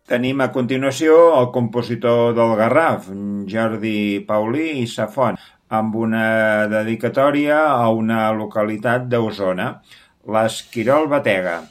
Tenim a continuació el compositor del Garraf, Jordi Paulí i Safont, amb una dedicatòria a una localitat d'Osona, l'Esquirol Batega.